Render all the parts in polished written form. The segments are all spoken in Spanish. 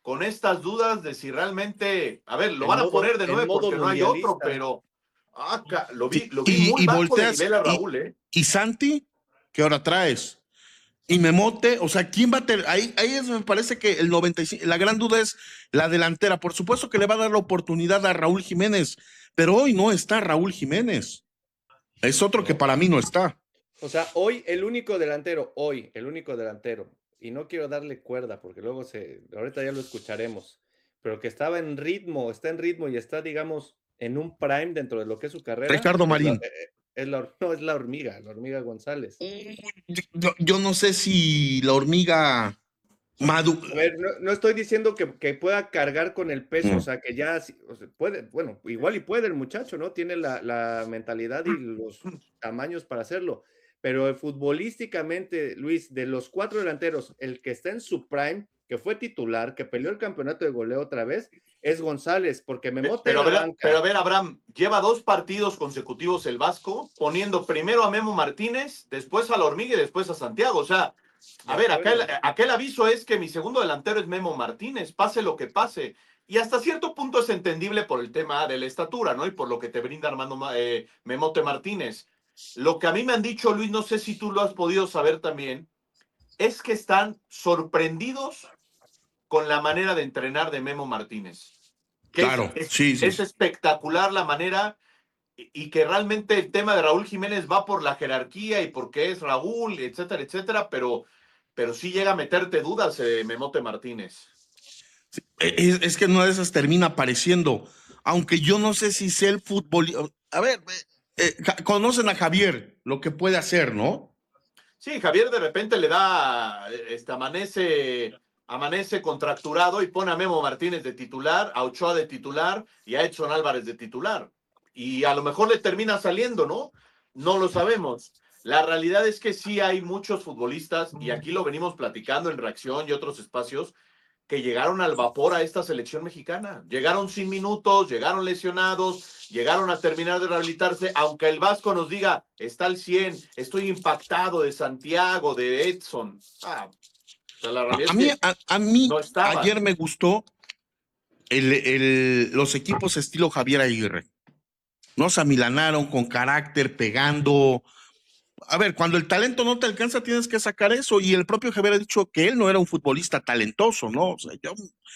con estas dudas de si realmente, a ver, lo En van a modo, poner de en 9 modo porque no hay otro, mundialista. pero Sí, lo vi muy y bajo de volteas, nivel a Raúl, ¿eh? y Santi, ¿qué hora traes? Y Memote, o sea, ¿quién va a tener? Ahí me parece que el 95, la gran duda es la delantera. Por supuesto que le va a dar la oportunidad a Raúl Jiménez, pero hoy no está Raúl Jiménez. Es otro que No. para mí no está. O sea, hoy, el único delantero, y no quiero darle cuerda porque luego ahorita ya lo escucharemos, pero que está en ritmo y está, digamos, en un prime dentro de lo que es su carrera, Ricardo Marín. no, es la hormiga González. Yo no sé si la hormiga Madu. A ver, no estoy diciendo que pueda cargar con el peso, o sea, que ya o sea, puede, bueno, igual y puede el muchacho, ¿no? Tiene la mentalidad y los tamaños para hacerlo, pero futbolísticamente, Luis, de los cuatro delanteros, el que está en su prime, que fue titular, que peleó el campeonato de goleo otra vez, es González, porque Memote en la Pero a banca. ver, Abraham, lleva 2 partidos consecutivos el Vasco, poniendo primero a Memo Martínez, después a la Hormiga y después a Santiago. O sea, De a ver, acuerdo. aquel aviso es que mi segundo delantero es Memo Martínez, pase lo que pase. Y hasta cierto punto es entendible por el tema de la estatura, ¿no? Y por lo que te brinda Memote Martínez. Lo que a mí me han dicho, Luis, no sé si tú lo has podido saber también, es que están sorprendidos con la manera de entrenar de Memo Martínez, que Claro, sí, sí. es espectacular la manera y que realmente el tema de Raúl Jiménez va por la jerarquía y porque es Raúl, etcétera, etcétera, pero sí llega a meterte dudas, Memote Martínez. Es que una de esas termina apareciendo, aunque yo no sé si sea el fútbol. A ver, conocen a Javier, lo que puede hacer, ¿no? Sí, Javier de repente le da, amanece contracturado y pone a Memo Martínez de titular, a Ochoa de titular y a Edson Álvarez de titular. Y a lo mejor le termina saliendo, ¿no? No lo sabemos. La realidad es que sí hay muchos futbolistas, y aquí lo venimos platicando en Reacción y otros espacios, que llegaron al vapor a esta selección mexicana. Llegaron sin minutos, llegaron lesionados, llegaron a terminar de rehabilitarse, aunque el Vasco nos diga, está al 100, estoy impactado de Santiago, de Edson. O sea, la realidad A es mí, que a mí no estaban. ayer me gustó los equipos estilo Javier Aguirre. No se amilanaron con carácter, pegando. A ver, cuando el talento no te alcanza, tienes que sacar eso. Y el propio Javier ha dicho que él no era un futbolista talentoso, ¿no? O sea,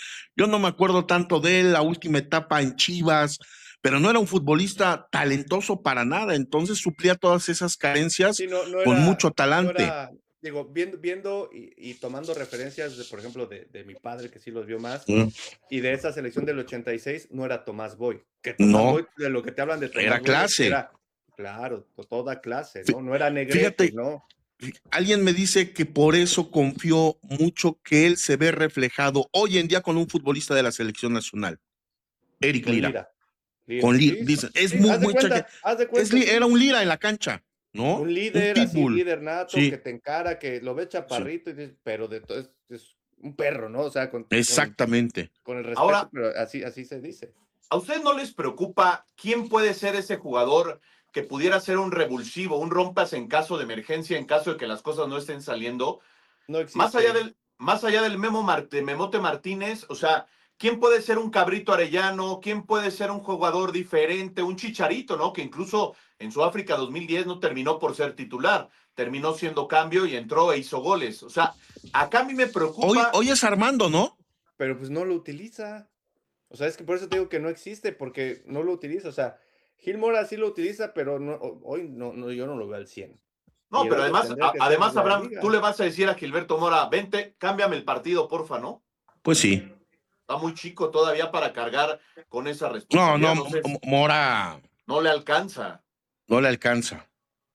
yo no me acuerdo tanto de él, la última etapa en Chivas, pero no era un futbolista talentoso para nada. Entonces suplía todas esas carencias Sí, no con era, mucho no talante. era, digo, viendo y tomando referencias, por ejemplo, de mi padre, que sí los vio más, Mm, y de esa selección del 86 no era Tomás Boy. Que Tomás No, Boy, de lo que te hablan de Tomás era Boy es que clase. era, claro, toda clase, Fí- ¿no? No era Negrete, Fíjate, ¿no? alguien me dice que por eso confió mucho que él se ve reflejado hoy en día con un futbolista de la selección nacional, Eric Con Lira. Lira. Lira, sí, sí. Dicen, es Sí, haz de cuenta, era sí. un Lira en la cancha, ¿no? Un Un líder, así, pitbull. líder nato, que Sí, te encara, que lo ves sí, chaparrito, y dices, pero de todo es un perro, ¿no? O sea, exactamente. con el respeto, Ahora, pero así se dice. ¿a ustedes no les preocupa quién puede ser ese jugador que pudiera ser un revulsivo, un rompas en caso de emergencia, en caso de que las cosas no estén saliendo? No existe. Más allá del Memote Martínez, o sea, ¿quién puede ser un Cabrito Arellano? ¿Quién puede ser un jugador diferente? Un Chicharito, ¿no? Que incluso en Sudáfrica 2010 no terminó por ser titular, terminó siendo cambio y entró e hizo goles. O sea, acá a mí me preocupa. Hoy es Armando, ¿no? Pero pues no lo utiliza. O sea, es que por eso te digo que no existe, porque no lo utiliza. O sea, Gil Mora sí lo utiliza, pero hoy no, yo no lo veo al 100. Y No, el pero otro además, tendría que ser además, desde Abraham, tú arriba. le vas a decir a Gilberto Mora, vente, cámbiame el partido, porfa, ¿no? Pues sí. Está muy chico todavía para cargar con esa No, responsabilidad. no, No sé, Mora no le alcanza. no le alcanza.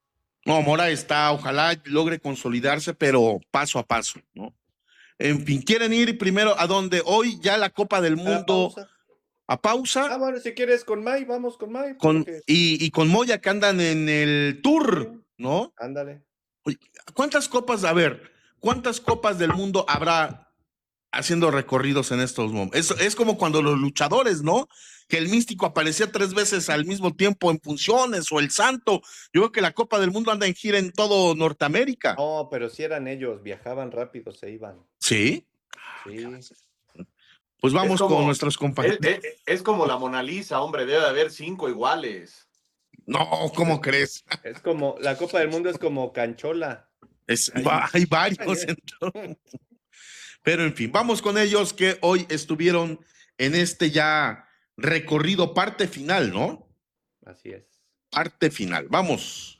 No, Mora está, ojalá logre consolidarse, pero paso a paso, ¿no? En fin, ¿quieren ir primero a donde hoy ya la Copa del A la Mundo pausa. a pausa Bueno, si quieres con May, vamos con May, con, porque y con Moya que andan en el tour, sí, ¿no? ándale. Oye, ¿cuántas copas, a ver, cuántas copas del mundo habrá haciendo recorridos en estos momentos? Es como cuando los luchadores, ¿no? Que el místico aparecía 3 veces al mismo tiempo en funciones o el santo. Yo creo que la Copa del Mundo anda en gira en todo Norteamérica. No, pero si eran ellos, viajaban rápido, se iban. Sí. Sí. Pues vamos con nuestros compañeros. Es como la Mona Lisa, hombre, debe haber 5 iguales. No, ¿cómo crees? Es como, la Copa del Mundo es como canchola. Hay varios. Pero en fin, vamos con ellos que hoy estuvieron en este ya recorrido parte final, ¿no? Así es. Parte final, vamos.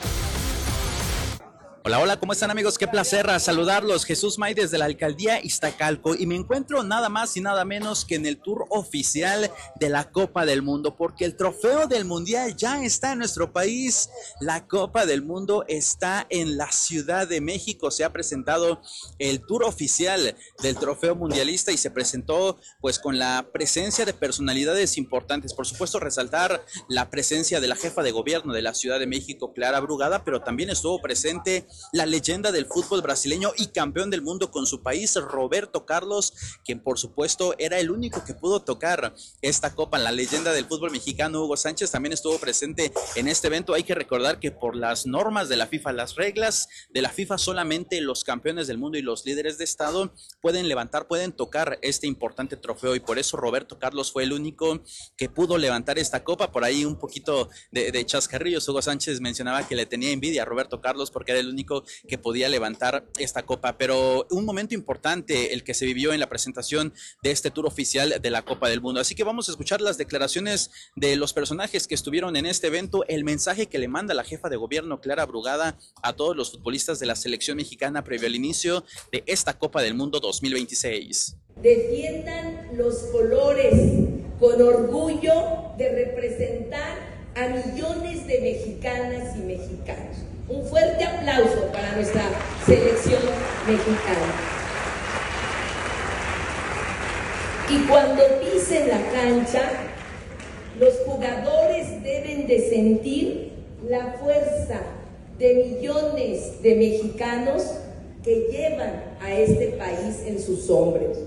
Hola, hola, ¿cómo están amigos? Qué placer saludarlos. Jesús May desde la Alcaldía Iztacalco y me encuentro nada más y nada menos que en el tour oficial de la Copa del Mundo, porque el trofeo del Mundial ya está en nuestro país. La Copa del Mundo está en la Ciudad de México. Se ha presentado el tour oficial del trofeo mundialista y se presentó pues con la presencia de personalidades importantes. Por supuesto, resaltar la presencia de la jefa de gobierno de la Ciudad de México, Clara Brugada, pero también estuvo presente la leyenda del fútbol brasileño y campeón del mundo con su país, Roberto Carlos, quien por supuesto era el único que pudo tocar esta copa. La leyenda del fútbol mexicano, Hugo Sánchez, también estuvo presente en este evento. Hay que recordar que por las normas de la FIFA, las reglas de la FIFA, solamente los campeones del mundo y los líderes de estado pueden tocar este importante trofeo, y por eso Roberto Carlos fue el único que pudo levantar esta copa. Por ahí un poquito de chascarrillos. Hugo Sánchez mencionaba que le tenía envidia a Roberto Carlos porque era el único que podía levantar esta copa. Pero un momento importante el que se vivió en la presentación de este tour oficial de la Copa del Mundo. Así que vamos a escuchar las declaraciones de los personajes que estuvieron en este evento, el mensaje que le manda la jefa de gobierno, Clara Brugada, a todos los futbolistas de la selección mexicana previo al inicio de esta Copa del Mundo 2026. Defiendan los colores con orgullo de representar a millones de mexicanas y mexicanos. Un fuerte aplauso para nuestra selección mexicana. Y cuando pisen la cancha, los jugadores deben de sentir la fuerza de millones de mexicanos que llevan a este país en sus hombros.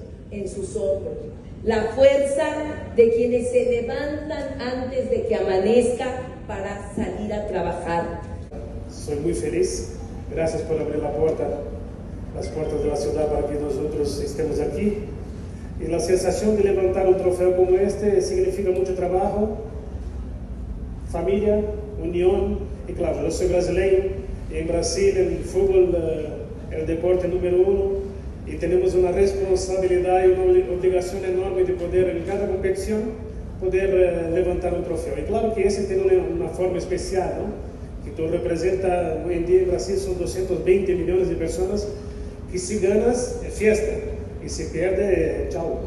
La fuerza de quienes se levantan antes de que amanezca para salir a trabajar. Soy muy feliz. Gracias por abrir las puertas de la ciudad para que nosotros estemos aquí. Y la sensación de levantar un trofeo como este significa mucho trabajo, familia, unión. Y claro, yo soy brasileño y en Brasil el fútbol es el deporte número 1 y tenemos una responsabilidad y una obligación enorme de poder en cada competición poder levantar un trofeo. Y claro que ese tiene una forma especial, ¿no? Que tú representas, hoy en día en Brasil son 220 millones de personas que si ganas es fiesta y si pierde, chao.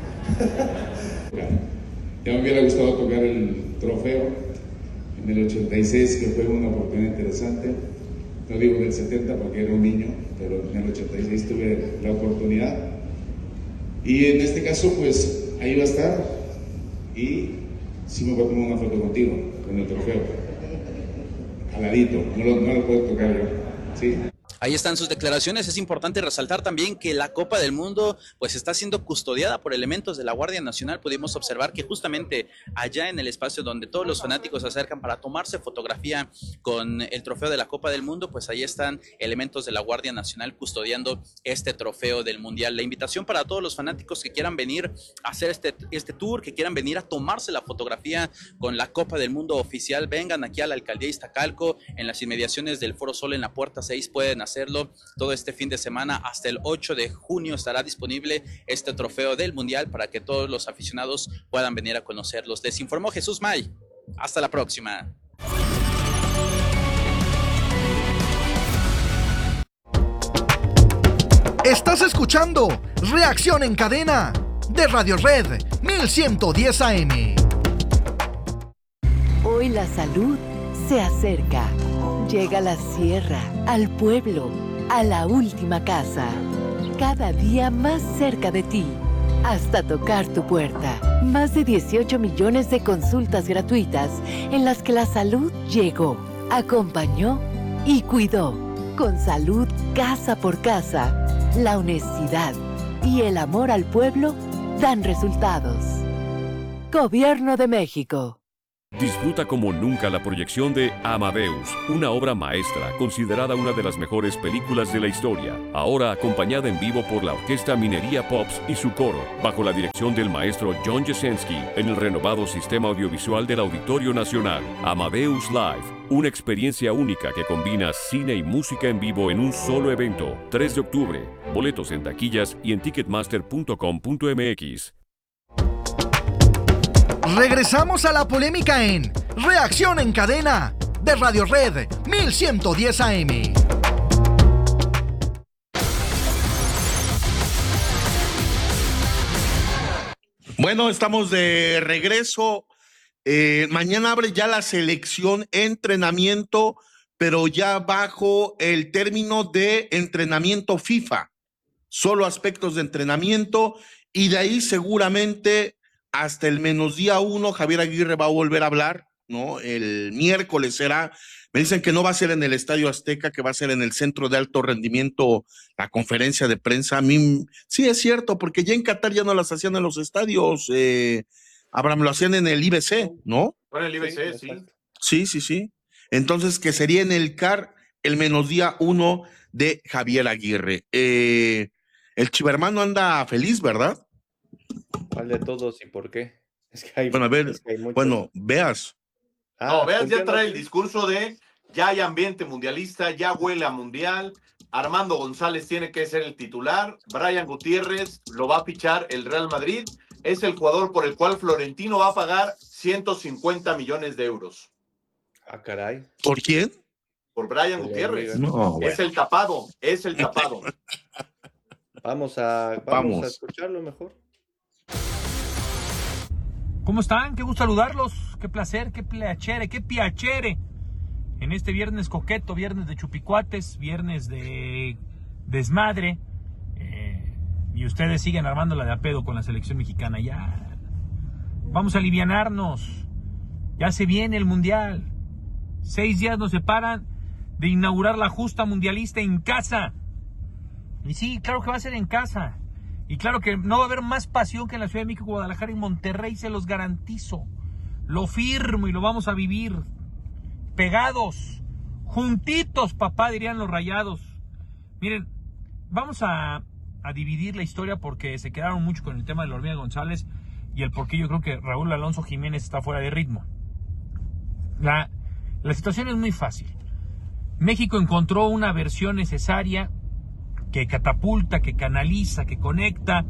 Ya me hubiera gustado tocar el trofeo en el 86, que fue una oportunidad interesante. No digo en el 70 porque era un niño, pero en el 86 tuve la oportunidad. Y en este caso, pues ahí va a estar y sí me voy a tomar una foto contigo, con el trofeo. Aladito, no lo puedo tocar yo, ¿sí? Ahí están sus declaraciones. Es importante resaltar también que la Copa del Mundo pues está siendo custodiada por elementos de la Guardia Nacional. Pudimos observar que justamente allá en el espacio donde todos los fanáticos se acercan para tomarse fotografía con el trofeo de la Copa del Mundo, pues ahí están elementos de la Guardia Nacional custodiando este trofeo del Mundial. La invitación para todos los fanáticos que quieran venir a hacer este tour, que quieran venir a tomarse la fotografía con la Copa del Mundo oficial, vengan aquí a la Alcaldía Iztacalco, en las inmediaciones del Foro Sol, en la Puerta 6, pueden hacerlo todo este fin de semana. Hasta el 8 de junio estará disponible este trofeo del Mundial para que todos los aficionados puedan venir a conocerlos. Les informó Jesús May. Hasta la próxima. Estás escuchando Reacción en Cadena de Radio Red 1110 AM. Hoy la salud se acerca. Llega a la sierra, al pueblo, a la última casa. Cada día más cerca de ti, hasta tocar tu puerta. Más de 18 millones de consultas gratuitas en las que la salud llegó, acompañó y cuidó. Con salud casa por casa, la honestidad y el amor al pueblo dan resultados. Gobierno de México. Disfruta como nunca la proyección de Amadeus, una obra maestra considerada una de las mejores películas de la historia, ahora acompañada en vivo por la Orquesta Minería Pops y su coro, bajo la dirección del maestro John Jasenski, en el renovado sistema audiovisual del Auditorio Nacional. Amadeus Live, una experiencia única que combina cine y música en vivo en un solo evento. 3 de octubre, boletos en taquillas y en ticketmaster.com.mx. Regresamos a la polémica en Reacción en Cadena de Radio Red 1110 AM. Bueno, estamos de regreso. Mañana abre ya la selección entrenamiento, pero ya bajo el término de entrenamiento FIFA. Solo aspectos de entrenamiento, y de ahí seguramente hasta el menos día 1, Javier Aguirre va a volver a hablar, ¿no? El miércoles será, me dicen que no va a ser en el Estadio Azteca, que va a ser en el Centro de Alto Rendimiento, la conferencia de prensa. A mí, sí es cierto, porque ya en Qatar ya no las hacían en los estadios, Abraham, lo hacían en el IBC, ¿no? Bueno, el IBC, sí. Sí. Entonces, que sería en el CAR el menos día 1 de Javier Aguirre. El chivermano anda feliz, ¿verdad? ¿Cuál de todos y por qué? Es que hay, bueno, a ver, muchos... Veas. No, Veas ya trae el discurso de ya hay ambiente mundialista, ya huele a mundial. Armando González tiene que ser el titular. Brian Gutiérrez lo va a fichar el Real Madrid. Es el jugador por el cual Florentino va a pagar 150 millones de euros. Ah, caray. ¿Por quién? Por Brian Gutiérrez. No, es el tapado. Vamos a escucharlo mejor. ¿Cómo están? Qué gusto saludarlos. Qué placer, qué piacere. En este viernes coqueto, viernes de chupicuates, viernes de desmadre. Y ustedes siguen armándola de a pedo con la selección mexicana. Ya. Vamos a alivianarnos. Ya se viene el mundial. 6 días nos separan de inaugurar la justa mundialista en casa. Y sí, claro que va a ser en casa. Y claro que no va a haber más pasión que en la Ciudad de México, Guadalajara y Monterrey, se los garantizo. Lo firmo y lo vamos a vivir. Pegados, juntitos, papá, dirían los Rayados. Miren, vamos a dividir la historia porque se quedaron mucho con el tema de la Hormiga González y el por qué yo creo que Raúl Alonso Jiménez está fuera de ritmo. La situación es muy fácil. México encontró una versión necesaria que catapulta, que canaliza, que conecta,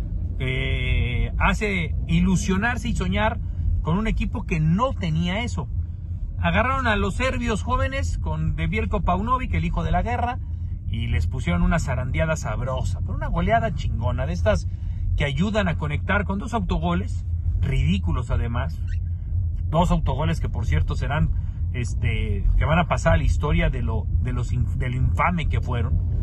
hace ilusionarse y soñar con un equipo que no tenía eso. Agarraron a los serbios jóvenes con de Veljko Paunovic, el hijo de la guerra, y les pusieron una zarandeada sabrosa, pero una goleada chingona, de estas que ayudan a conectar, con 2 autogoles, ridículos además, 2 autogoles que por cierto serán, que van a pasar a la historia del infame que fueron,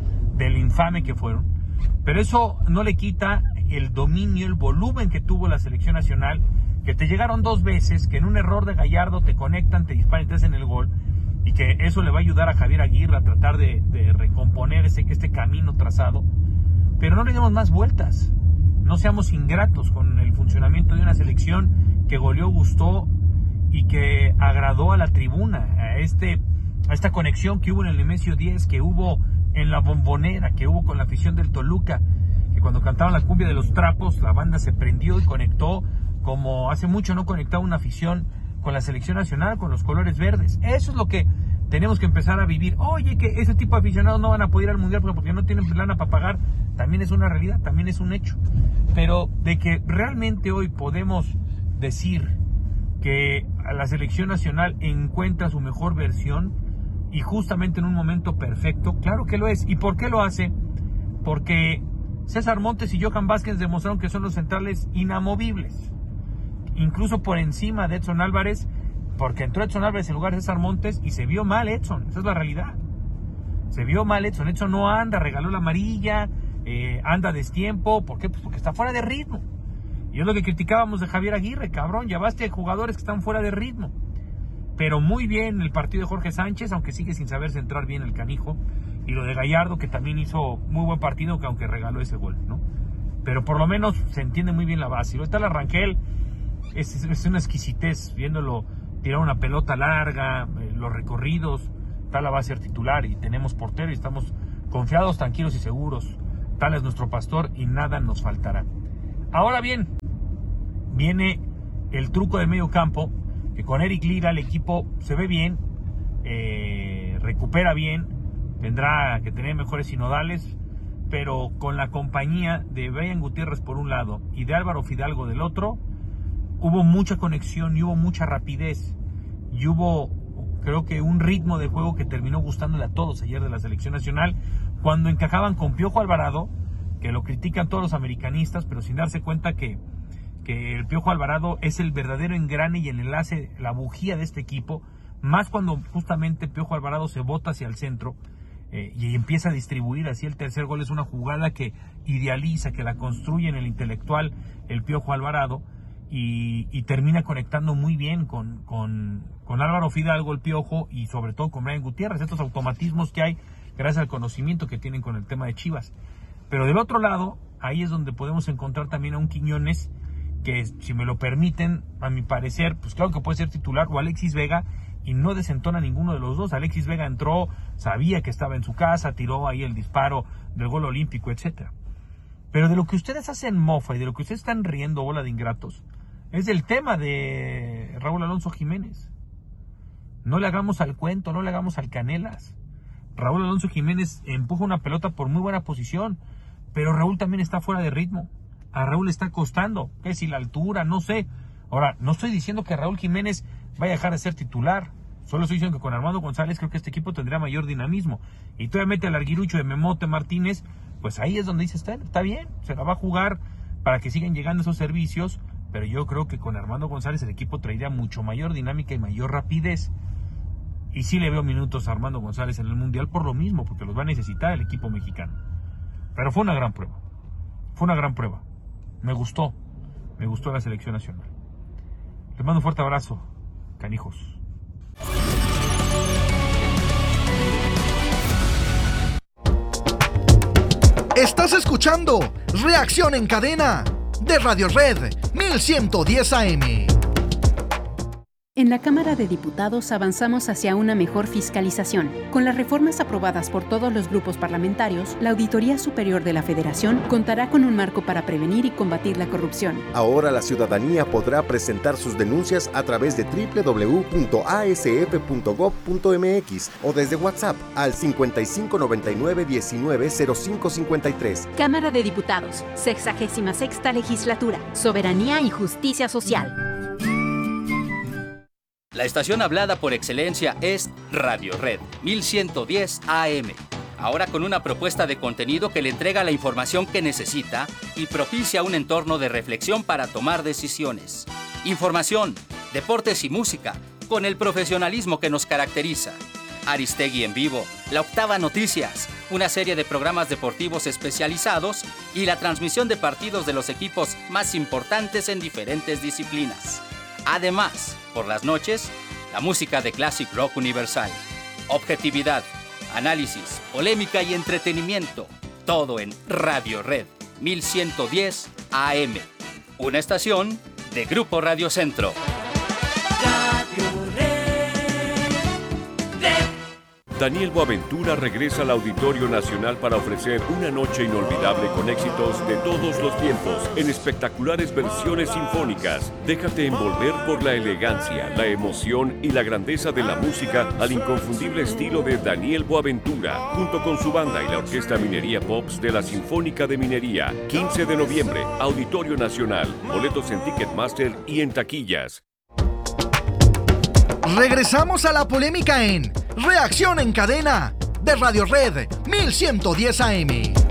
pero eso no le quita el dominio, el volumen que tuvo la selección nacional, que te llegaron 2 veces, que en un error de Gallardo te conectan, te disparan y te hacen el gol, y que eso le va a ayudar a Javier Aguirre a tratar de recomponer este camino trazado. Pero no le demos más vueltas, no seamos ingratos con el funcionamiento de una selección que goleó, gustó y que agradó a la tribuna, a esta conexión que hubo en el Nemesio 10, que hubo en la Bombonera, que hubo con la afición del Toluca, que cuando cantaban la cumbia de los trapos, la banda se prendió y conectó como hace mucho no conectaba una afición con la selección nacional, con los colores verdes. Eso es lo que tenemos que empezar a vivir. Oye, que ese tipo de aficionados no van a poder ir al mundial porque no tienen lana para pagar, también es una realidad, también es un hecho. Pero de que realmente hoy podemos decir que la selección nacional encuentra su mejor versión y justamente en un momento perfecto, claro que lo es. ¿Y por qué lo hace? Porque César Montes y Johan Vázquez demostraron que son los centrales inamovibles, incluso por encima de Edson Álvarez, porque entró Edson Álvarez en lugar de César Montes y se vio mal Edson, esa es la realidad. Se vio mal Edson no anda, regaló la amarilla, anda a destiempo. ¿Por qué? Pues porque está fuera de ritmo. Y es lo que criticábamos de Javier Aguirre, cabrón, ya basta de jugadores que están fuera de ritmo. Pero muy bien el partido de Jorge Sánchez, aunque sigue sin saber centrar bien el canijo, y lo de Gallardo, que también hizo muy buen partido, que aunque regaló ese gol, ¿no? Pero por lo menos se entiende muy bien la base. Y ahorita la Rangel es una exquisitez viéndolo tirar una pelota larga, los recorridos. Tala va a ser titular y tenemos portero y estamos confiados, tranquilos y seguros. Tala es nuestro pastor y nada nos faltará. Ahora bien, viene el truco de medio campo, que con Eric Lira el equipo se ve bien, recupera bien, tendrá que tener mejores sinodales, pero con la compañía de Brian Gutiérrez por un lado y de Álvaro Fidalgo del otro, hubo mucha conexión y hubo mucha rapidez y hubo, creo que, un ritmo de juego que terminó gustándole a todos ayer de la selección nacional, cuando encajaban con Piojo Alvarado, que lo critican todos los americanistas, pero sin darse cuenta que el Piojo Alvarado es el verdadero engrane y el enlace, la bujía de este equipo, más cuando justamente Piojo Alvarado se bota hacia el centro y empieza a distribuir. Así el tercer gol es una jugada que idealiza, que la construye en el intelectual el Piojo Alvarado, y termina conectando muy bien con Álvaro Fidalgo, el Piojo, y sobre todo con Brian Gutiérrez, estos automatismos que hay gracias al conocimiento que tienen con el tema de Chivas. Pero del otro lado, ahí es donde podemos encontrar también a un Quiñones que, si me lo permiten, a mi parecer, pues claro que puede ser titular, o Alexis Vega, y no desentona ninguno de los dos. Alexis Vega entró, sabía que estaba en su casa, tiró ahí el disparo del gol olímpico, etcétera. Pero de lo que ustedes hacen mofa y de lo que ustedes están riendo, bola de ingratos, es el tema de Raúl Alonso Jiménez. No le hagamos al cuento, no le hagamos al canelas. Raúl Alonso Jiménez empuja una pelota por muy buena posición, pero Raúl también está fuera de ritmo. A Raúl le está costando, que si la altura, no sé. Ahora, no estoy diciendo que Raúl Jiménez vaya a dejar de ser titular. Solo estoy diciendo que con Armando González creo que este equipo tendría mayor dinamismo. Y todavía mete al arguirucho de Memote Martínez, pues ahí es donde dice, está bien, se la va a jugar para que sigan llegando esos servicios, pero yo creo que con Armando González el equipo traería mucho mayor dinámica y mayor rapidez. Y sí le veo minutos a Armando González en el Mundial por lo mismo, porque los va a necesitar el equipo mexicano. Pero fue una gran prueba. Me gustó la selección nacional. Les mando un fuerte abrazo, canijos. Estás escuchando Reacción en Cadena de Radio Red 1110 AM. En la Cámara de Diputados avanzamos hacia una mejor fiscalización. Con las reformas aprobadas por todos los grupos parlamentarios, la Auditoría Superior de la Federación contará con un marco para prevenir y combatir la corrupción. Ahora la ciudadanía podrá presentar sus denuncias a través de www.asf.gov.mx o desde WhatsApp al 5599-190553. Cámara de Diputados, 66ª Legislatura, Soberanía y Justicia Social. La estación hablada por excelencia es Radio Red 1110 AM. Ahora con una propuesta de contenido que le entrega la información que necesita y propicia un entorno de reflexión para tomar decisiones. Información, deportes y música, con el profesionalismo que nos caracteriza. Aristegui en vivo, La Octava Noticias, una serie de programas deportivos especializados y la transmisión de partidos de los equipos más importantes en diferentes disciplinas. Además, por las noches, la música de Classic Rock Universal. Objetividad, análisis, polémica y entretenimiento. Todo en Radio Red 1110 AM. Una estación de Grupo Radio Centro. Daniel Boaventura regresa al Auditorio Nacional para ofrecer una noche inolvidable con éxitos de todos los tiempos en espectaculares versiones sinfónicas. Déjate envolver por la elegancia, la emoción y la grandeza de la música al inconfundible estilo de Daniel Boaventura, junto con su banda y la Orquesta Minería Pops de la Sinfónica de Minería. 15 de noviembre, Auditorio Nacional. Boletos en Ticketmaster y en taquillas. Regresamos a la polémica en Reacción en Cadena de Radio Red 1110 AM.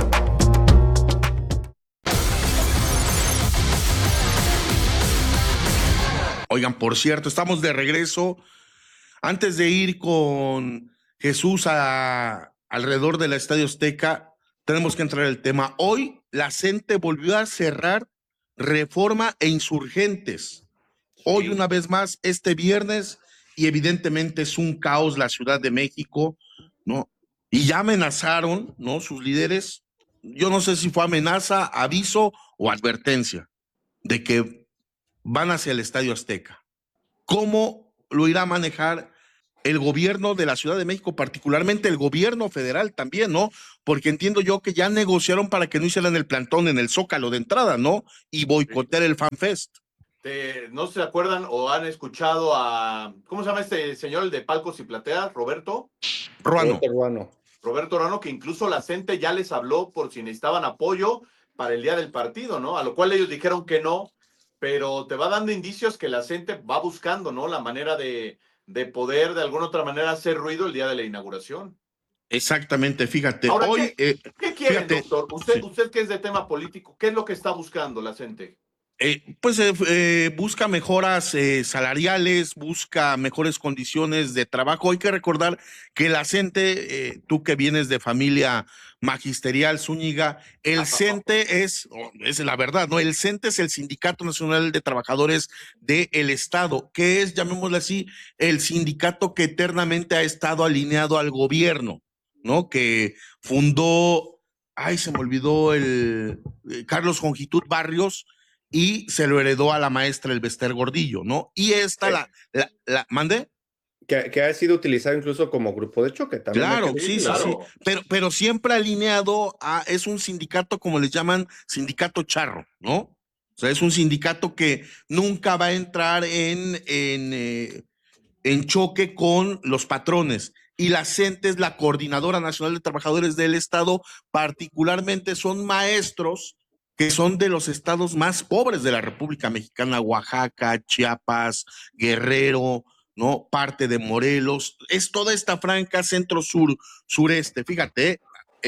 Oigan, por cierto, estamos de regreso. Antes de ir con Jesús alrededor del Estadio Azteca, tenemos que entrar el tema. Hoy la CENTE volvió a cerrar Reforma e Insurgentes. Hoy una vez más, este viernes, y evidentemente es un caos la Ciudad de México, ¿no? Y ya amenazaron, ¿no? Sus líderes, yo no sé si fue amenaza, aviso o advertencia, de que van hacia el Estadio Azteca. ¿Cómo lo irá a manejar el gobierno de la Ciudad de México, particularmente el gobierno federal también, ¿no? Porque entiendo yo que ya negociaron para que no hicieran el plantón en el Zócalo de entrada, ¿no? Y boicotear el FanFest. ¿No se acuerdan o han escuchado a, ¿cómo se llama este señor, el de Palcos y Plateas? Roberto Ruano. Roberto Ruano, que incluso la gente ya les habló por si necesitaban apoyo para el día del partido, ¿no? A lo cual ellos dijeron que no, pero te va dando indicios que la gente va buscando, ¿no? La manera de poder de alguna otra manera hacer ruido el día de la inauguración. Exactamente, fíjate. Ahora, hoy, ¿qué quieren, fíjate, doctor? Usted que es de tema político, ¿qué es lo que está buscando la gente? Busca mejoras salariales, busca mejores condiciones de trabajo. Hay que recordar que la CENTE, tú que vienes de familia magisterial, Zúñiga, el CENTE es la verdad, ¿no? El CENTE es el Sindicato Nacional de Trabajadores del Estado, que es, llamémosle así, el sindicato que eternamente ha estado alineado al gobierno, ¿no? Que fundó, se me olvidó Carlos Jongitud Barrios, y se lo heredó a la maestra Elbester Gordillo, ¿no? Y esta, ¿mande? Que ha sido utilizado incluso como grupo de choque también. Claro, sí. Pero siempre alineado es un sindicato, como les llaman, sindicato charro, ¿no? O sea, es un sindicato que nunca va a entrar en choque con los patrones. Y la CENTE es la Coordinadora Nacional de Trabajadores del Estado, particularmente son maestros que son de los estados más pobres de la República Mexicana, Oaxaca, Chiapas, Guerrero, ¿no? Parte de Morelos, es toda esta franja centro-sur, sureste. Fíjate,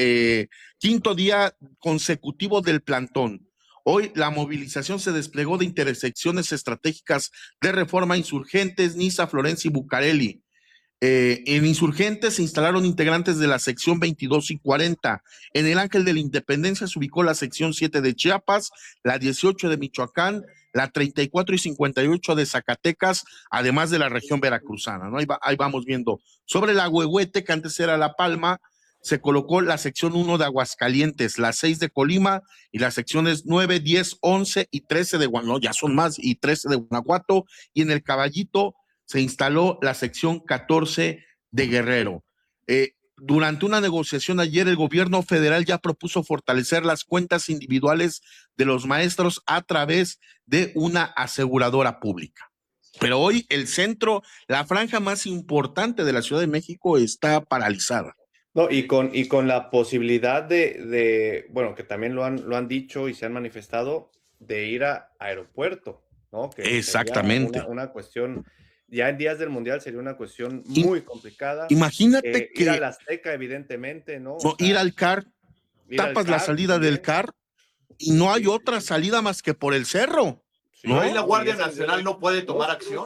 quinto día consecutivo del plantón. Hoy la movilización se desplegó de intersecciones estratégicas de Reforma, Insurgentes, Niza, Florencia y Bucareli. En Insurgentes se instalaron integrantes de la sección 22 y 40. En el Ángel de la Independencia se ubicó la sección 7 de Chiapas, la 18 de Michoacán, la 34 y 58 de Zacatecas, además de la región veracruzana, ¿no? Ahí vamos viendo. Sobre la Huehuete, que antes era La Palma, se colocó la sección 1 de Aguascalientes, la 6 de Colima y las secciones 9, 10, 11 y 13 de Guanajuato, ya son más, y 13 de Guanajuato, y en el Caballito se instaló la sección 14 de Guerrero. Durante una negociación ayer, el gobierno federal ya propuso fortalecer las cuentas individuales de los maestros a través de una aseguradora pública. Pero hoy el centro, la franja más importante de la Ciudad de México está paralizada. No, y con la posibilidad bueno, que también lo han dicho y se han manifestado, de ir a aeropuerto, ¿no? Que exactamente. Una cuestión, ya en días del Mundial sería una cuestión muy complicada. Imagínate que ir al Azteca, evidentemente, ¿no? No, ir al CAR, tapas la salida del CAR y no hay otra salida más que por el cerro. ¿No? ¿Ahí la Guardia Nacional no puede tomar acción?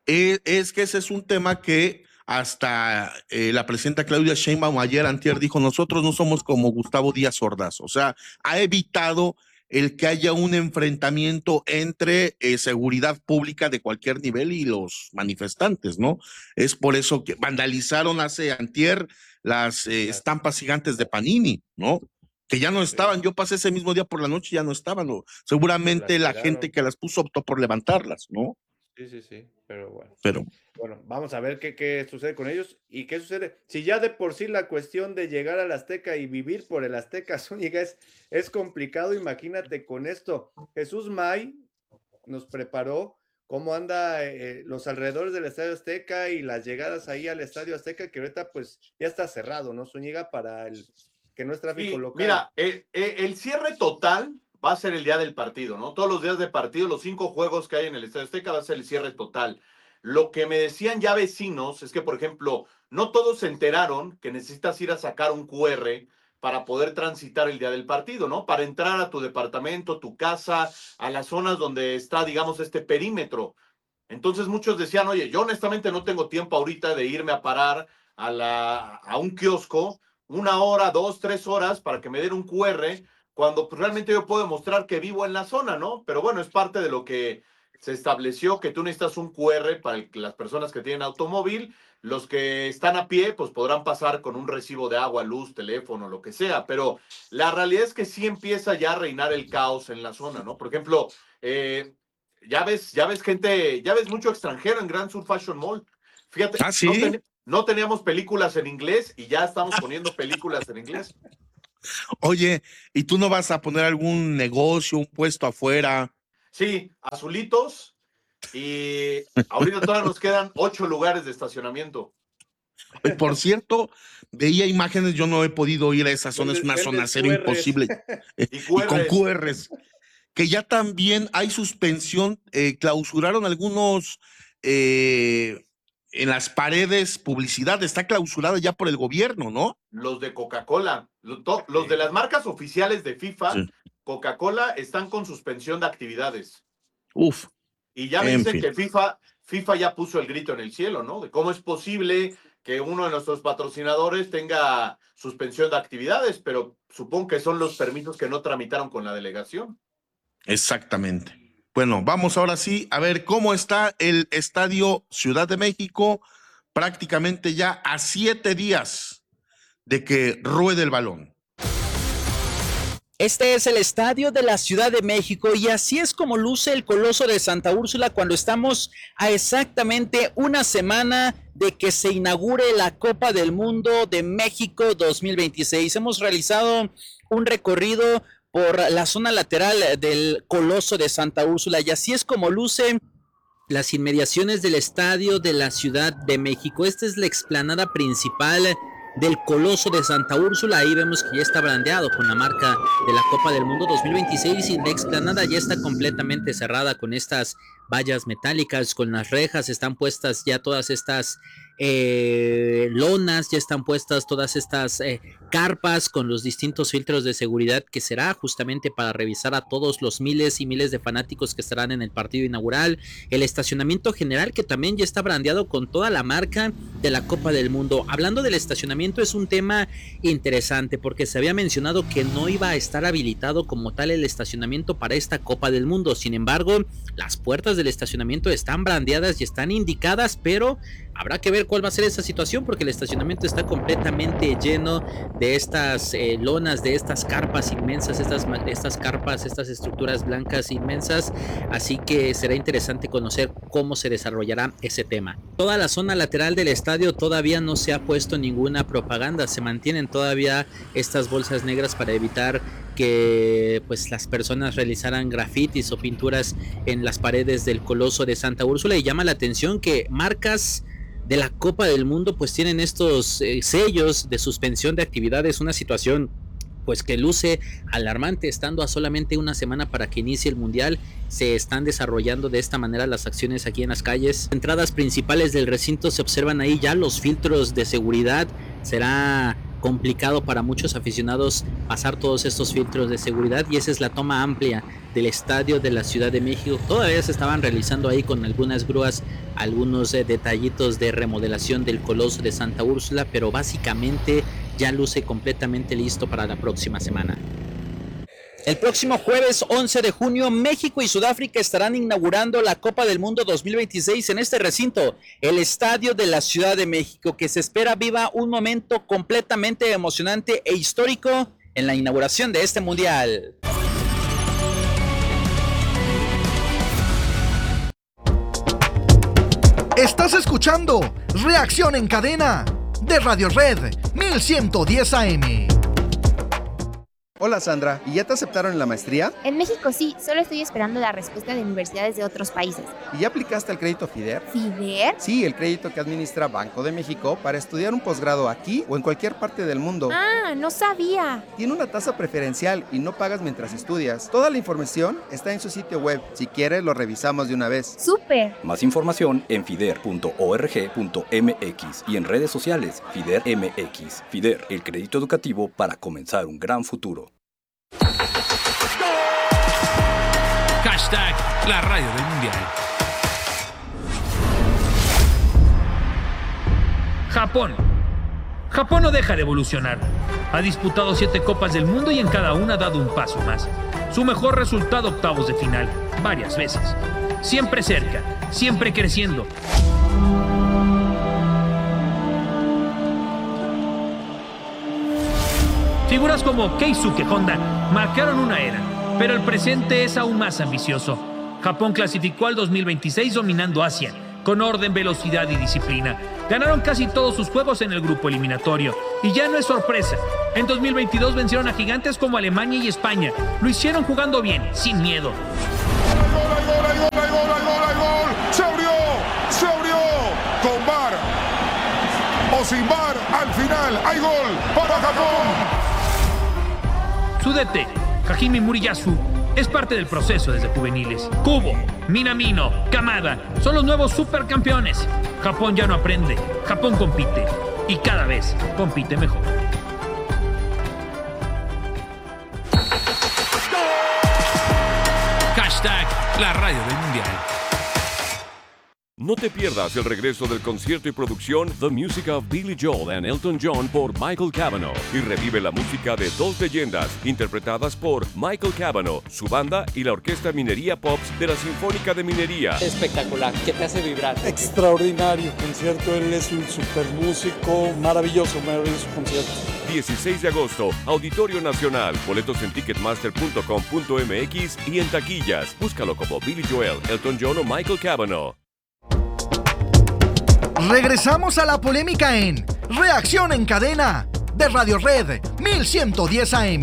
Es que ese es un tema que hasta la presidenta Claudia Sheinbaum ayer antier dijo, nosotros no somos como Gustavo Díaz Ordaz, o sea, ha evitado el que haya un enfrentamiento entre seguridad pública de cualquier nivel y los manifestantes, ¿no? Es por eso que vandalizaron hace antier las estampas gigantes de Panini, ¿no? Que ya no estaban, yo pasé ese mismo día por la noche y ya no estaban, ¿no? Seguramente la gente que las puso optó por levantarlas, ¿no? Sí, pero bueno. Bueno, vamos a ver qué sucede con ellos y qué sucede. Si ya de por sí la cuestión de llegar al Azteca y vivir por el Azteca, Zúñiga, es complicado, imagínate con esto. Jesús May nos preparó cómo anda los alrededores del Estadio Azteca y las llegadas ahí al Estadio Azteca, que ahorita pues ya está cerrado, ¿no, Zúñiga? Para que no es tráfico local. Mira, el cierre total va a ser el día del partido, ¿no? Todos los días de partido, los 5 juegos que hay en el Estadio Azteca va a ser el cierre total. Lo que me decían ya vecinos es que, por ejemplo, no todos se enteraron que necesitas ir a sacar un QR para poder transitar el día del partido, ¿no? Para entrar a tu departamento, tu casa, a las zonas donde está, digamos, este perímetro. Entonces muchos decían, oye, yo honestamente no tengo tiempo ahorita de irme a parar a un kiosco 1 hora, 2, 3 horas para que me den un QR, cuando pues, realmente yo puedo mostrar que vivo en la zona, ¿no? Pero bueno, es parte de lo que se estableció, que tú necesitas un QR para las personas que tienen automóvil. Los que están a pie, pues podrán pasar con un recibo de agua, luz, teléfono, lo que sea. Pero la realidad es que sí empieza ya a reinar el caos en la zona, ¿no? Por ejemplo, ya ves gente, ya ves mucho extranjero en Grand Sur Fashion Mall. Fíjate, ¿sí? no teníamos películas en inglés y ya estamos poniendo películas en inglés. Oye, ¿y tú no vas a poner algún negocio, un puesto afuera? Sí, azulitos, y ahorita todavía nos quedan 8 lugares de estacionamiento. Por cierto, veía imágenes, yo no he podido ir a esa zona, es una zona cero imposible. Y con QRs. Que ya también hay suspensión, clausuraron algunos en las paredes publicidad, está clausurada ya por el gobierno, ¿no? Los de Coca-Cola, los de las marcas oficiales de FIFA, sí. Coca-Cola están con suspensión de actividades. Uf. Y ya me dicen que FIFA ya puso el grito en el cielo, ¿no? De cómo es posible que uno de nuestros patrocinadores tenga suspensión de actividades, pero supongo que son los permisos que no tramitaron con la delegación. Exactamente. Bueno, vamos ahora sí a ver cómo está el Estadio Ciudad de México, prácticamente ya a 7 días de que ruede el balón. Este es el Estadio de la Ciudad de México y así es como luce el Coloso de Santa Úrsula cuando estamos a exactamente una semana de que se inaugure la Copa del Mundo de México 2026. Hemos realizado un recorrido por la zona lateral del Coloso de Santa Úrsula y así es como lucen las inmediaciones del Estadio de la Ciudad de México. Esta es la explanada principal del Coloso de Santa Úrsula. Ahí vemos que ya está brandeado con la marca de la Copa del Mundo 2026 y la explanada ya está completamente cerrada con estas vallas metálicas, con las rejas, están puestas ya todas estas lonas, ya están puestas todas estas carpas con los distintos filtros de seguridad que será justamente para revisar a todos los miles y miles de fanáticos que estarán en el partido inaugural. El estacionamiento general que también ya está brandeado con toda la marca de la Copa del Mundo. Hablando del estacionamiento, es un tema interesante porque se había mencionado que no iba a estar habilitado como tal el estacionamiento para esta Copa del Mundo. Sin embargo, las puertas del estacionamiento están brandeadas y están indicadas, pero habrá que ver cuál va a ser esa situación porque el estacionamiento está completamente lleno de estas lonas, de estas carpas inmensas, estas carpas, estas estructuras blancas inmensas, así que será interesante conocer cómo se desarrollará ese tema. Toda la zona lateral del estadio todavía no se ha puesto ninguna propaganda, se mantienen todavía estas bolsas negras para evitar que pues las personas realizaran grafitis o pinturas en las paredes del Coloso de Santa Úrsula, y llama la atención que marcas de la Copa del Mundo pues tienen estos sellos de suspensión de actividades, una situación pues que luce alarmante estando a solamente una semana para que inicie el mundial. Se están desarrollando de esta manera las acciones aquí en las calles. Entradas principales del recinto se observan ahí ya los filtros de seguridad. Será complicado para muchos aficionados pasar todos estos filtros de seguridad y esa es la toma amplia del Estadio de la Ciudad de México. Todavía se estaban realizando ahí con algunas grúas algunos detallitos de remodelación del Coloso de Santa Úrsula, pero básicamente ya luce completamente listo para la próxima semana. El próximo jueves 11 de junio, México y Sudáfrica estarán inaugurando la Copa del Mundo 2026 en este recinto, el Estadio de la Ciudad de México, que se espera viva un momento completamente emocionante e histórico en la inauguración de este mundial. Estás escuchando Reacción en Cadena de Radio Red 1110 AM. Hola Sandra, ¿y ya te aceptaron en la maestría? En México sí, solo estoy esperando la respuesta de universidades de otros países. ¿Y ya aplicaste al crédito FIDER? ¿FIDER? Sí, el crédito que administra Banco de México para estudiar un posgrado aquí o en cualquier parte del mundo. Ah, no sabía. Tiene una tasa preferencial y no pagas mientras estudias. Toda la información está en su sitio web. Si quieres, lo revisamos de una vez. ¡Súper! Más información en fider.org.mx y en redes sociales FIDER MX. FIDER, el crédito educativo para comenzar un gran futuro. Hashtag la radio del mundial. Japón. Japón no deja de evolucionar. Ha disputado 7 Copas del Mundo y en cada una ha dado un paso más. Su mejor resultado, octavos de final, varias veces. Siempre cerca, siempre creciendo. Figuras como Keisuke Honda marcaron una era, pero el presente es aún más ambicioso. Japón clasificó al 2026 dominando Asia, con orden, velocidad y disciplina. Ganaron casi todos sus juegos en el grupo eliminatorio. Y ya no es sorpresa. En 2022 vencieron a gigantes como Alemania y España. Lo hicieron jugando bien, sin miedo. ¡Hay gol! ¡Se abrió! Con VAR o sin VAR, al final hay gol para Japón. Su DT, Hajime Muriyasu, es parte del proceso desde juveniles. Kubo, Minamino, Kamada son los nuevos supercampeones. Japón ya no aprende, Japón compite y cada vez compite mejor. Hashtag la radio del mundial. No te pierdas el regreso del concierto y producción The Music of Billy Joel and Elton John por Michael Cavanaugh y revive la música de dos leyendas interpretadas por Michael Cavanaugh, su banda y la Orquesta Minería Pops de la Sinfónica de Minería. Espectacular, que te hace vibrar. Extraordinario concierto, él es un super músico, maravilloso concierto. 16 de agosto, Auditorio Nacional, boletos en ticketmaster.com.mx y en taquillas. Búscalo como Billy Joel, Elton John o Michael Cavanaugh. Regresamos a la polémica en Reacción en Cadena de Radio Red 1110 AM.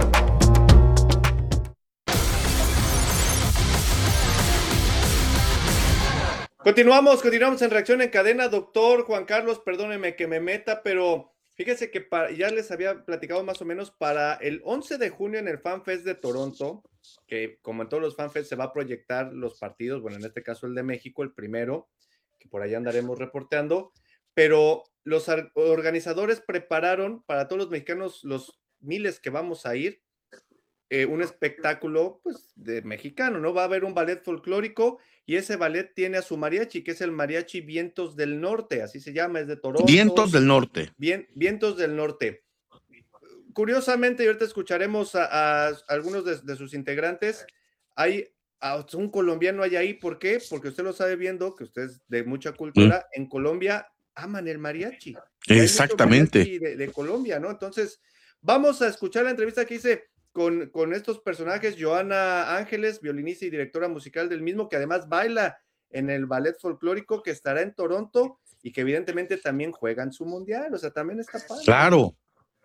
Continuamos en Reacción en Cadena. Doctor Juan Carlos, perdóneme que me meta, pero fíjese que ya les había platicado más o menos para el 11 de junio en el FanFest de Toronto, que como en todos los FanFest se va a proyectar los partidos, bueno, en este caso el de México, el primero, que por allá andaremos reporteando, pero los organizadores prepararon para todos los mexicanos, los miles que vamos a ir, un espectáculo pues de mexicano, ¿no? Va a haber un ballet folclórico y ese ballet tiene a su mariachi, que es el Mariachi Vientos del Norte, así se llama, es de Toronto. Vientos del Norte. Vientos del Norte. Curiosamente, y ahorita escucharemos a algunos de sus integrantes, hay un colombiano hay ahí. ¿Por qué? Porque usted lo sabe viendo, que usted es de mucha cultura, en Colombia aman el mariachi. Exactamente. Mariachi de Colombia, ¿no? Entonces, vamos a escuchar la entrevista que hice con estos personajes. Joana Ángeles, violinista y directora musical del mismo, que además baila en el ballet folclórico que estará en Toronto y que evidentemente también juegan su mundial, o sea, también está padre. Claro.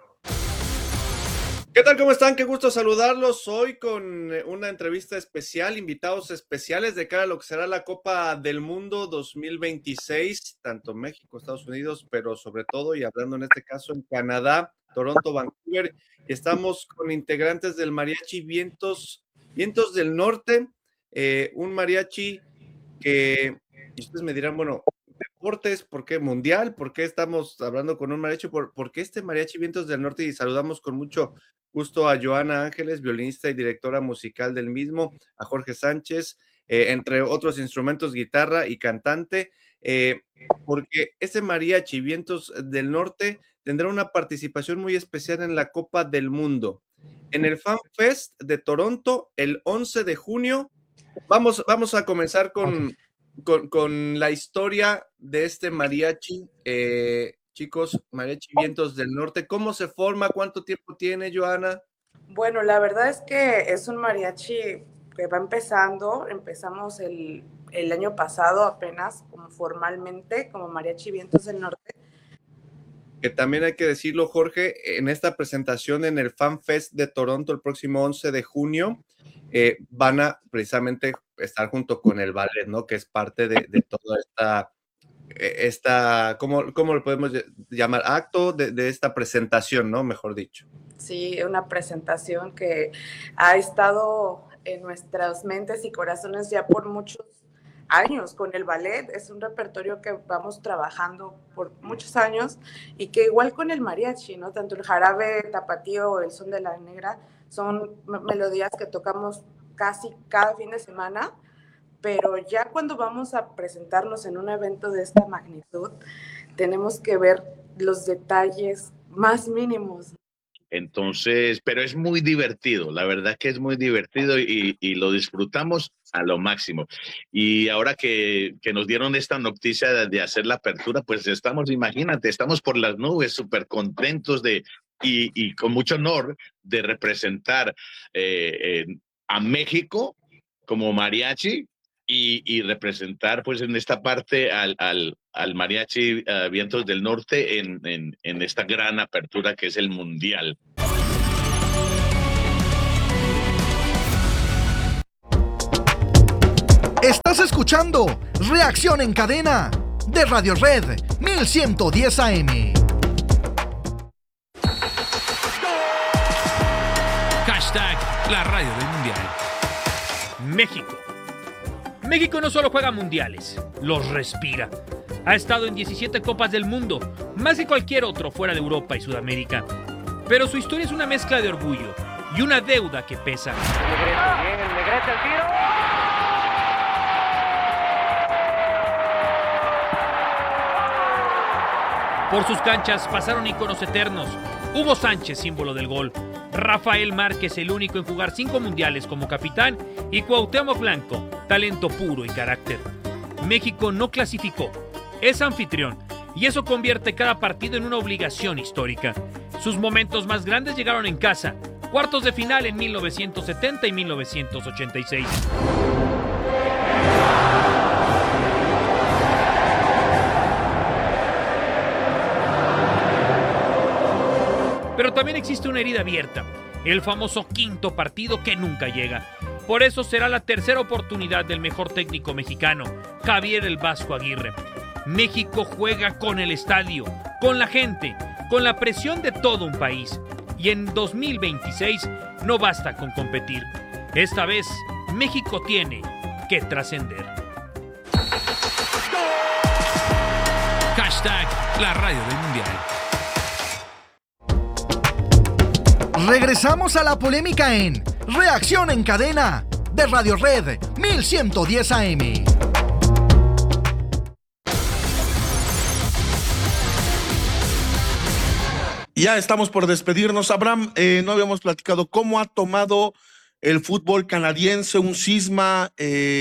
¿Qué tal? ¿Cómo están? Qué gusto saludarlos hoy con una entrevista especial, invitados especiales de cara a lo que será la Copa del Mundo 2026, tanto México, Estados Unidos, pero sobre todo, y hablando en este caso en Canadá, Toronto, Vancouver, y estamos con integrantes del Mariachi Vientos del Norte, un mariachi que, y ustedes me dirán, bueno, deportes, ¿por qué mundial? ¿Por qué estamos hablando con un mariachi? ¿Por qué este Mariachi Vientos del Norte? Y saludamos con mucho gusto a Joana Ángeles, violinista y directora musical del mismo, a Jorge Sánchez, entre otros instrumentos, guitarra y cantante, porque este Mariachi Vientos del Norte tendrá una participación muy especial en la Copa del Mundo. En el FanFest de Toronto, el 11 de junio, vamos a comenzar con la historia de este mariachi, chicos, Mariachi Vientos del Norte. ¿Cómo se forma? ¿Cuánto tiempo tiene, Joana? Bueno, la verdad es que es un mariachi que va empezando. Empezamos el año pasado apenas, como formalmente, como Mariachi Vientos del Norte. Que también hay que decirlo, Jorge, en esta presentación en el FanFest de Toronto el próximo 11 de junio, van a precisamente estar junto con el ballet, ¿no? Que es parte de toda esta ¿cómo lo podemos llamar? Acto de esta presentación, ¿no? Mejor dicho. Sí, una presentación que ha estado en nuestras mentes y corazones ya por muchos años con el ballet. Es un repertorio que vamos trabajando por muchos años y que igual con el mariachi, ¿no? Tanto el jarabe tapatío o el son de la negra son melodías que tocamos casi cada fin de semana, pero ya cuando vamos a presentarnos en un evento de esta magnitud, tenemos que ver los detalles más mínimos. Entonces, pero es muy divertido, la verdad que es muy divertido y lo disfrutamos a lo máximo. Y ahora que nos dieron esta noticia de hacer la apertura, pues imagínate, estamos por las nubes, súper contentos y con mucho honor de representar a México como mariachi y representar pues en esta parte al mariachi Vientos del Norte en esta gran apertura que es el Mundial. Estás escuchando Reacción en Cadena de Radio Red 1110 AM. Hashtag la radio del mundial. México. México no solo juega mundiales, los respira. Ha estado en 17 Copas del Mundo, más que cualquier otro fuera de Europa y Sudamérica. Pero su historia es una mezcla de orgullo y una deuda que pesa. Bien, el Negrete, el tiro. Por sus canchas pasaron íconos eternos. Hugo Sánchez, símbolo del gol. Rafael Márquez, el único en jugar 5 mundiales como capitán. Y Cuauhtémoc Blanco, talento puro y carácter. México no clasificó, es anfitrión. Y eso convierte cada partido en una obligación histórica. Sus momentos más grandes llegaron en casa. Cuartos de final en 1970 y 1986. Pero también existe una herida abierta, el famoso quinto partido que nunca llega. Por eso será la tercera oportunidad del mejor técnico mexicano, Javier el Vasco Aguirre. México juega con el estadio, con la gente, con la presión de todo un país. Y en 2026 no basta con competir. Esta vez, México tiene que trascender. Hashtag la radio del mundial. Regresamos a la polémica en Reacción en Cadena de Radio Red 1110 AM. Ya estamos por despedirnos. Abraham, no habíamos platicado cómo ha tomado el fútbol canadiense un cisma.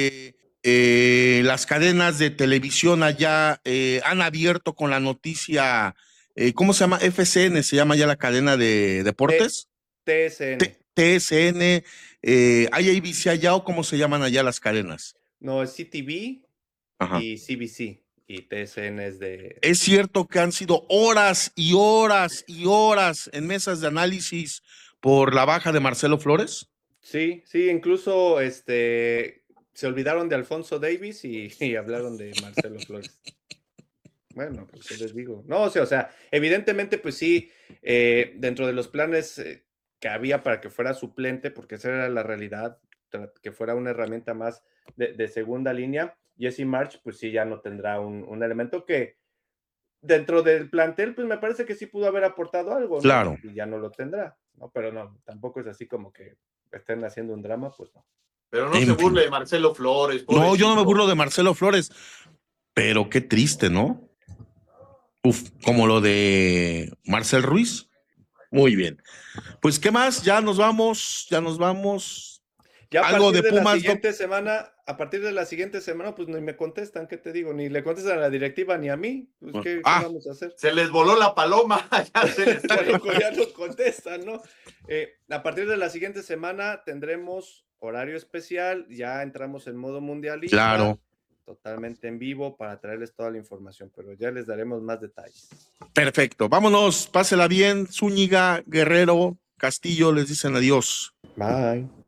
Las cadenas de televisión allá han abierto con la noticia, ¿cómo se llama? FCN, se llama ya la cadena de deportes. TSN. TSN, ¿hay ABC allá o cómo se llaman allá las cadenas? No, es CTV. Ajá. Y CBC. Y TSN es de... Es cierto que han sido horas y horas y horas en mesas de análisis por la baja de Marcelo Flores. Sí, incluso se olvidaron de Alfonso Davis y hablaron de Marcelo Flores. Bueno, pues ¿qué les digo? No, o sea, evidentemente, pues sí, dentro de los planes que había para que fuera suplente, porque esa era la realidad, que fuera una herramienta más de segunda línea, Jesse March, pues sí, ya no tendrá un elemento que dentro del plantel, pues me parece que sí pudo haber aportado algo, ¿no? Claro. Y ya no lo tendrá, ¿no? Pero no, tampoco es así como que estén haciendo un drama, pues no. Pero no se burle de Marcelo Flores. No, yo no me burlo de Marcelo Flores, pero qué triste, ¿no? Como lo de Marcel Ruiz. Muy bien. Pues, ¿qué más? Ya nos vamos. Ya algo de Pumas. A partir de la siguiente semana, pues ni me contestan, ¿qué te digo? Ni le contestan a la directiva ni a mí. Pues, ¿qué vamos a hacer? Se les voló la paloma. Ya nos contestan, ¿no? A partir de la siguiente semana tendremos horario especial, ya entramos en modo mundialista. Claro. Totalmente en vivo para traerles toda la información, pero ya les daremos más detalles. Perfecto. Vámonos, pásela bien. Zúñiga, Guerrero, Castillo, les dicen adiós. Bye.